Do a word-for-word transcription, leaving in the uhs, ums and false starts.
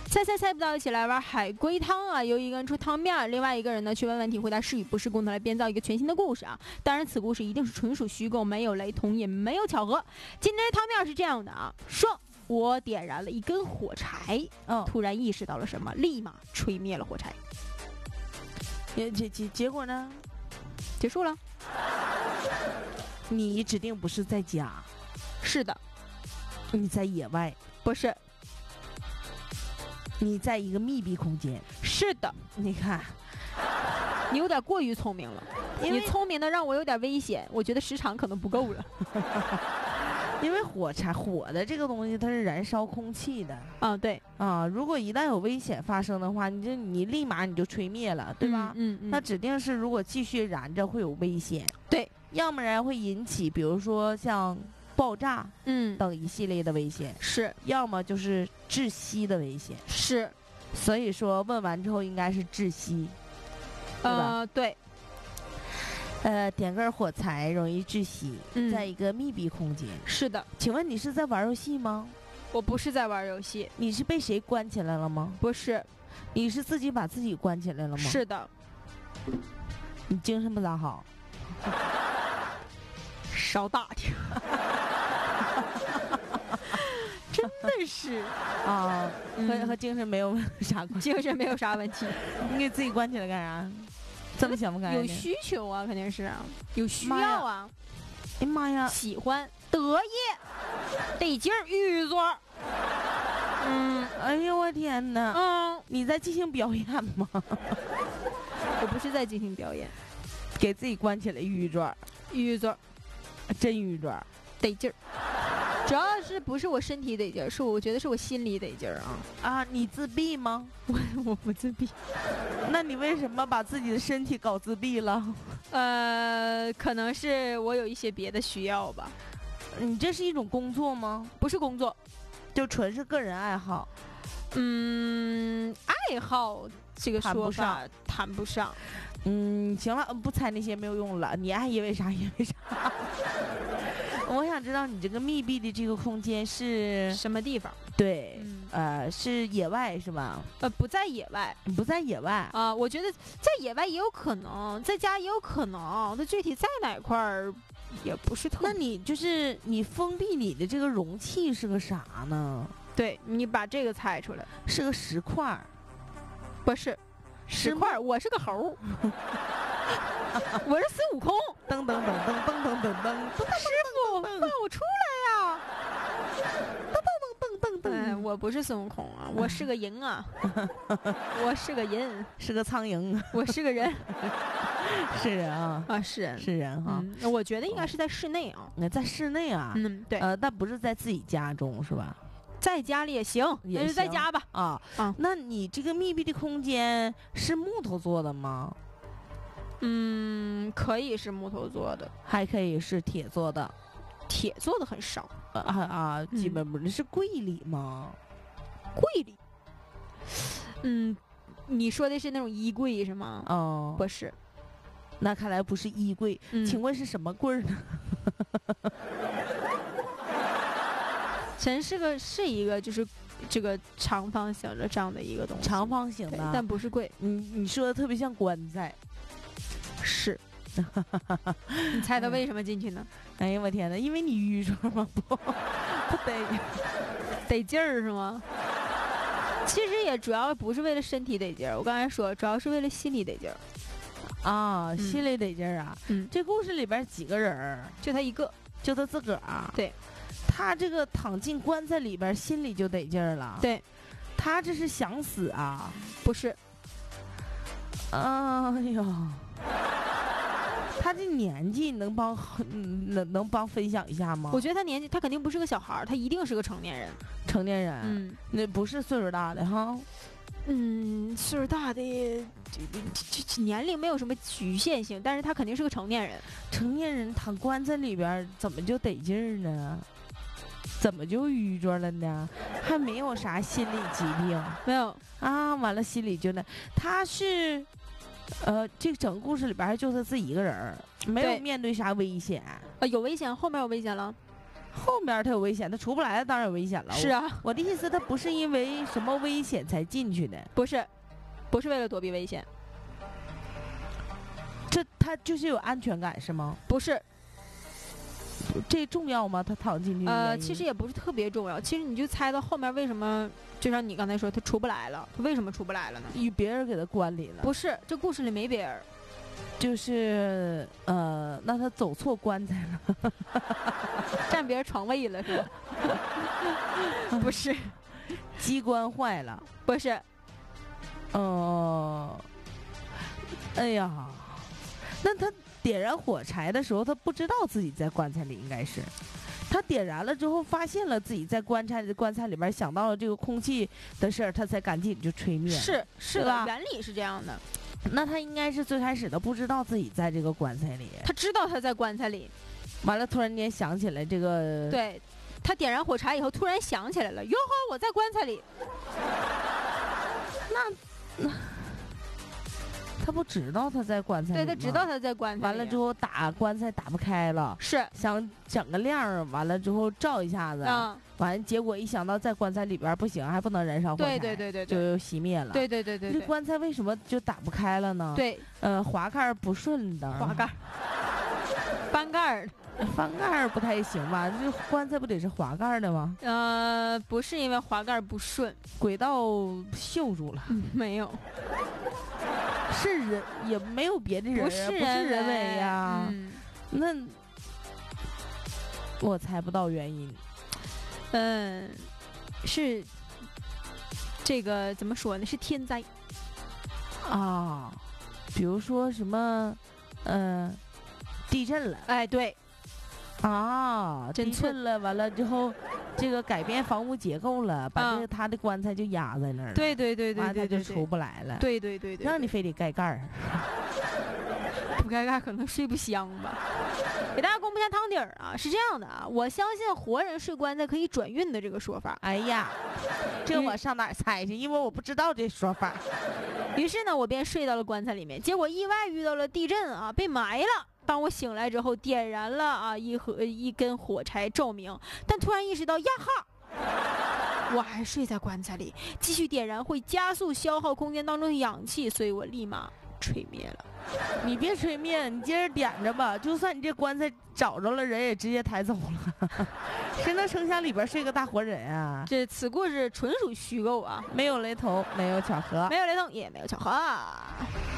猜猜猜不到，一起来玩海龟汤啊！由一个人出汤面，另外一个人呢去问问题，回答是与不是，共同来编造一个全新的故事啊！当然，此故事一定是纯属虚构，没有雷同，也没有巧合。今天的汤面是这样的啊：说我点燃了一根火柴， 嗯， 突然意识到了什么，立马吹灭了火柴。 结结结结果呢？ 结束了。 你指定不是在家， 是的， 你在野外， 不是， 你在一个密闭空间， 是的。 你看， 你有点过于聪明了， 因为你聪明的让我有点危险，我觉得时长可能不够了。 因为火柴火的这个东西它是燃烧空气的啊，对啊，如果一旦有危险发生的话，你就你立马你就吹灭了，对吧？ 嗯 嗯, 嗯， 那指定是如果继续燃着会有危险， 对， 要不然会引起比如说像爆炸嗯等一系列的危险， 是， 要么就是窒息的危险， 是， 所以说问完之后应该是窒息，对吧？ 呃，对。 呃，点根火柴容易窒息， 嗯， 在一个密闭空间。 是的， 请问你是在玩游戏吗？ 我不是在玩游戏。 你是被谁关起来了吗？ 不是， 你是自己把自己关起来了吗？ 是的。 你精神不咋好， 少打听。真的是啊， 嗯、 和和精神没有啥关系， 精神没有啥问题。 你给自己关起来干啥？这么想不开？ 有需求啊，肯定是啊，有需要啊。 哎妈呀， 喜欢得意得劲儿玉座。 嗯，哎呦我天哪！ 嗯， 你在进行表演吗？ 我不是在进行表演， 给自己关起来玉座， 玉座， 真玉座， 得劲儿。主要是不是我身体得劲儿，是我觉得是我心里得劲儿啊啊！你自闭吗？ 我我不自闭。 那你为什么把自己的身体搞自闭了？ 呃，可能是我有一些别的需要吧。 你这是一种工作吗？ 不是工作， 就纯是个人爱好。 嗯，爱好这个说法谈不上。 嗯，行了，不猜那些没有用了。你爱因为啥因为啥。我想知道你这个密闭的这个空间是什么地方？ 对， 嗯、 呃，是野外是吧？ 呃，不在野外， 不在野外啊、呃。我觉得在野外也有可能，在家也有可能。它具体在哪块儿也不是特。 那你就是你封闭你的这个容器是个啥呢？ 对，你把这个猜出来， 是个石块， 不是石块，我是个猴。我是孙悟空， 噔噔噔噔噔噔噔噔， 师傅放我出来呀！ 噔噔噔噔噔， 哎，我不是孙悟空啊，我是个人啊，我是个人， 是个苍蝇， 我是个人， 是人啊啊，是人， 是人哈。 嗯，我觉得应该是在室内啊， 那在室内啊， 嗯，对， 呃，但不是在自己家中是吧？ 在家里也行， 也是在家吧？ 啊啊，那你这个密闭的空间是木头做的吗？ 嗯，可以是木头做的， 还可以是铁做的， 铁做的很少啊啊，基本不是。嗯、是柜里吗？ 柜里？嗯，你说的是那种衣柜是吗？ 哦， 不是， 那看来不是衣柜。嗯、请问是什么柜呢？ 真是个是一个就是这个长方形的这样的一个东西， 长方形的， 但不是柜。 你你说的特别像棺材。 是，你猜他为什么进去呢？ 哎呀我天哪！因为你愚蠢吗？不，不得得劲儿是吗？其实也主要不是为了身体得劲儿，我刚才说主要是为了心里得劲儿。 啊，心里得劲儿啊！ 嗯， 这故事里边几个人？ 就他一个， 就他自个儿。 对， 他这个躺进棺材里边，心里就得劲儿了。 对， 他这是想死啊？ 不是。 哎呦。他这年纪能帮能能帮分享一下吗？ 我觉得他年纪，他肯定不是个小孩，他一定是个成年人。 成年人， 嗯， 那不是岁数大的哈。 嗯，岁数大的这这这年龄没有什么局限性，但是他肯定是个成年人。 成年人躺棺材里边，怎么就得劲儿呢？怎么就愚拙了呢？还没有啥心理疾病， 没有啊。完了，心里就那他是。呃，这整个故事里边就他自己一个人，没有面对啥危险。 呃，有危险，后面有危险了。 后面他有危险，他出不来当然有危险了。 是啊， 我，我的意思他不是因为什么危险才进去的， 不是，不是为了躲避危险， 这他就是有安全感是吗？ 不是。 这重要吗？他躺进去的原因？ 呃，其实也不是特别重要。其实你就猜到后面为什么，就像你刚才说，他出不来了。他为什么出不来了呢？ 与别人给他关里了。 不是，这故事里没别人。 就是呃，那他走错棺材了， 占别人床位了是吧？不是， 机关坏了。 不是。 嗯、呃，哎呀，那他点燃火柴的时候，他不知道自己在棺材里，应该是他点燃了之后，发现了自己在棺材棺材里边，想到了这个空气的事儿，他才赶紧就吹灭了。 是是吧？ 原理是这样的。 那他应该是最开始的不知道自己在这个棺材里， 他知道他在棺材里， 完了突然间想起来这个， 对，他点燃火柴以后突然想起来了，哟呵，我在棺材里。 那那。他不知道他在棺材里吗？ 对，他知道他在棺材里。 完了之后打棺材打不开了， 是想整个亮儿，完了之后照一下子， 嗯， 完了结果一想到在棺材里边不行，还不能燃烧火柴， 对对对对对， 就又熄灭了。 对对对对对， 这棺材为什么就打不开了呢？ 对， 呃，滑盖不顺的， 滑盖，翻盖儿， 翻盖儿不太行吧？这棺材不得是滑盖的吗？ 呃，不是因为滑盖不顺， 轨道锈住了。 嗯，没有。 是人也没有别的人， 不是不是人为呀、 嗯。 那我猜不到原因。 嗯，是这个怎么说呢？是天灾啊，比如说什么，呃，地震了。 哎，对。 啊，地震了，完了之后，这个改变房屋结构了，把这个他的棺材就压在那儿了。 对对对对对对， 就出不来了。 对对对对， 让你非得盖盖儿， 不盖盖可能睡不香吧。给大家公布一下汤底儿啊，是这样的啊，我相信活人睡棺材可以转运的这个说法。 哎呀，这我上哪儿猜去？因为我不知道这说法。 于是呢，我便睡到了棺材里面，结果意外遇到了地震啊，被埋了。当我醒来之后，点燃了啊一盒一根火柴照明，但突然意识到呀哈，我还睡在棺材里，继续点燃会加速消耗空间当中的氧气，所以我立马吹灭了。 你别吹灭，你接着点着吧。就算你这棺材找着了，人也直接抬走了，谁能成想里边睡个大活人啊？ 这此故事纯属虚构啊， 没有雷同，没有巧合， 没有雷同，也没有巧合。